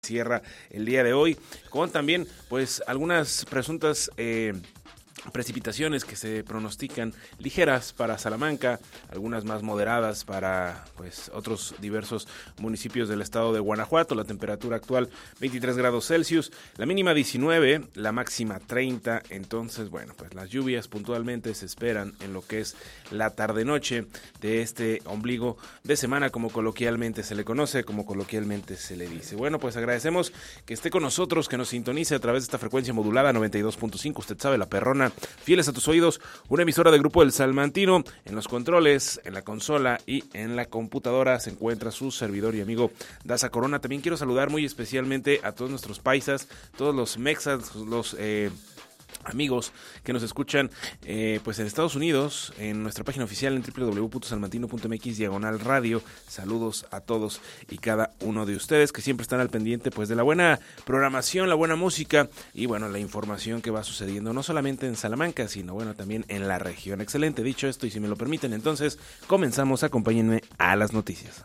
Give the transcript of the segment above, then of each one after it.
Cierra el día de hoy con también pues algunas presuntas precipitaciones que se pronostican ligeras para Salamanca, algunas más moderadas para pues otros diversos municipios del estado de Guanajuato. La temperatura actual 23 grados Celsius, la mínima 19, la máxima 30. Entonces, bueno, pues las lluvias puntualmente se esperan en lo que es la tarde-noche de este ombligo de semana, como coloquialmente se le conoce, como coloquialmente se le dice. Bueno, pues agradecemos que esté con nosotros, que nos sintonice a través de esta frecuencia modulada 92.5, usted sabe, la perrona. Fieles a tus oídos, una emisora del Grupo El Salmantino. En los controles, en la consola y en la computadora se encuentra su servidor y amigo Daza Corona. También quiero saludar muy especialmente a todos nuestros paisas, todos los mexas, los amigos que nos escuchan pues en Estados Unidos, en nuestra página oficial en www.salmantino.mx/radio. Saludos a todos y cada uno de ustedes que siempre están al pendiente pues de la buena programación, la buena música y bueno, la información que va sucediendo no solamente en Salamanca, sino bueno, también en la región. Excelente, dicho esto, y si me lo permiten, entonces comenzamos. Acompáñenme a las noticias.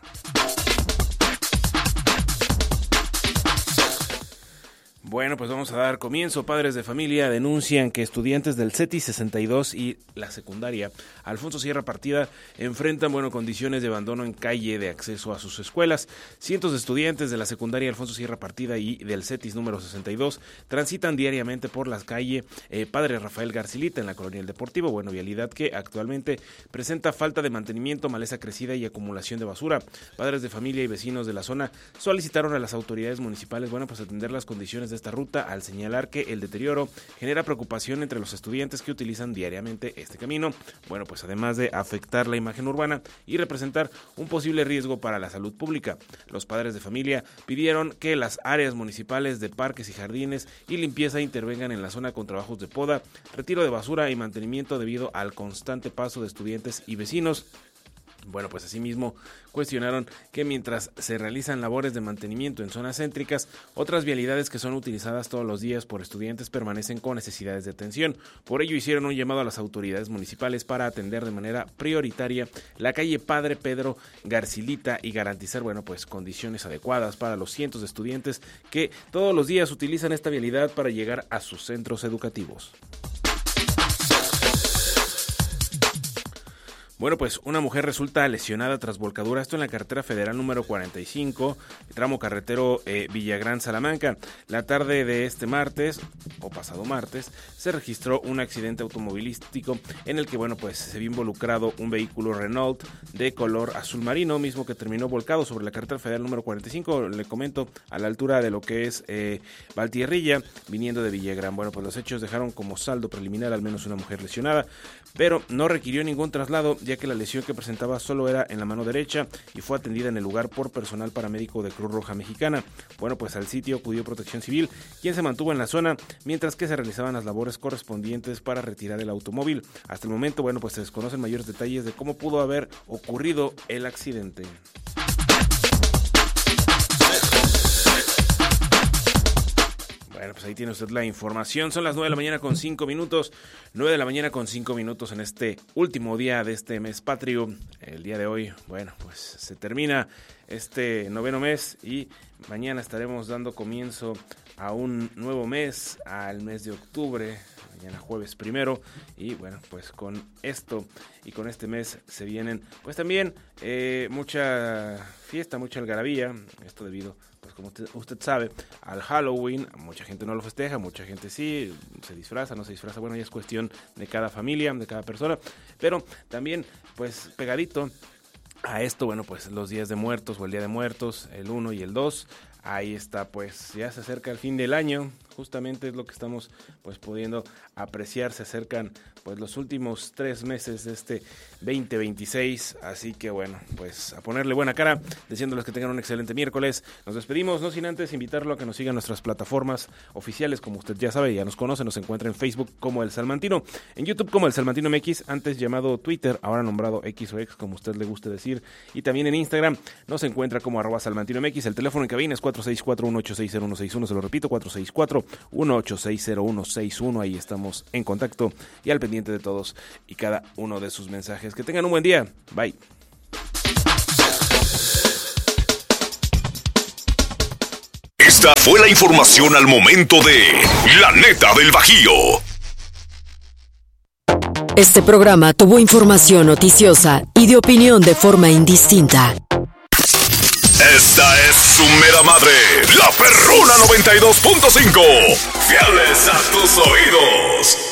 Bueno, pues vamos a dar comienzo. Padres de familia denuncian que estudiantes del CETI 62 y la secundaria Alfonso Sierra Partida enfrentan, condiciones de abandono en calle de acceso a sus escuelas. Cientos de estudiantes de la secundaria Alfonso Sierra Partida y del CETIS número 62 transitan diariamente por las calles Padre Rafael Garcilita en la colonia El Deportivo. Vialidad que actualmente presenta falta de mantenimiento, maleza crecida y acumulación de basura. Padres de familia y vecinos de la zona solicitaron a las autoridades municipales, pues atender las condiciones de esta ruta al señalar que el deterioro genera preocupación entre los estudiantes que utilizan diariamente este camino, pues además de afectar la imagen urbana y representar un posible riesgo para la salud pública. Los padres de familia pidieron que las áreas municipales de parques y jardines y limpieza intervengan en la zona con trabajos de poda, retiro de basura y mantenimiento debido al constante paso de estudiantes y vecinos. Pues asimismo cuestionaron que mientras se realizan labores de mantenimiento en zonas céntricas, otras vialidades que son utilizadas todos los días por estudiantes permanecen con necesidades de atención. Por ello hicieron un llamado a las autoridades municipales para atender de manera prioritaria la calle Padre Pedro Garcilita y garantizar, condiciones adecuadas para los cientos de estudiantes que todos los días utilizan esta vialidad para llegar a sus centros educativos. Una mujer resulta lesionada tras volcadura, esto en la carretera federal número 45, tramo carretero Villagrán-Salamanca. La tarde de este martes, o pasado martes, se registró un accidente automovilístico en el que, se vio involucrado un vehículo Renault de color azul marino, mismo que terminó volcado sobre la carretera federal número 45, le comento, a la altura de lo que es Valtierrilla, viniendo de Villagrán. Los hechos dejaron como saldo preliminar al menos una mujer lesionada, pero no requirió ningún traslado, ya que la lesión que presentaba solo era en la mano derecha y fue atendida en el lugar por personal paramédico de Cruz Roja Mexicana. Al sitio acudió Protección Civil, quien se mantuvo en la zona mientras que se realizaban las labores correspondientes para retirar el automóvil. Hasta el momento, se desconocen mayores detalles de cómo pudo haber ocurrido el accidente. Ahí tiene usted la información. Son las 9 de la mañana con 5 minutos. 9 de la mañana con 5 minutos en este último día de este mes patrio. El día de hoy, se termina este noveno mes y mañana estaremos dando comienzo a un nuevo mes, al mes de octubre. Mañana jueves 1 y con esto y con este mes se vienen también mucha fiesta, mucha algarabía, esto debido como usted sabe al Halloween. Mucha gente no lo festeja, mucha gente sí, se disfraza, no se disfraza, ya es cuestión de cada familia, de cada persona, pero también pegadito a esto, los días de muertos o el día de muertos, el 1 y el 2, ahí está, ya se acerca el fin del año, justamente es lo que estamos pudiendo apreciar, se acercan los últimos 3 meses de este 2026, así que a ponerle buena cara, deseándoles que tengan un excelente miércoles. Nos despedimos, no sin antes invitarlo a que nos sigan nuestras plataformas oficiales, como usted ya sabe, ya nos conoce, nos encuentra en Facebook como El Salmantino, en YouTube como El Salmantino MX, antes llamado Twitter, ahora nombrado X o X, como usted le guste decir, y también en Instagram nos encuentra como @Salmantino MX. El teléfono en cabina es 464-186-0161, se lo repito, 464-186-0161, ahí estamos en contacto y al pendiente de todos y cada uno de sus mensajes. Que tengan un buen día. Bye. Esta fue la información al momento de La Neta del Bajío. Este programa tuvo información noticiosa y de opinión de forma indistinta. Esta es su mera madre, La Perrona 92.5. Fieles a tus oídos.